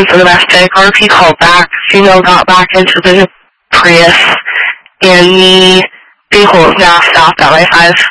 for domestic, or if he called back, female got back into the Prius, and the vehicle is now stopped at my 5